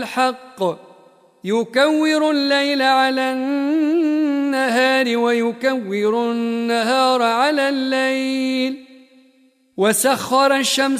الحق يكور الليل على النهار ويكور النهار على الليل وسخر الشمس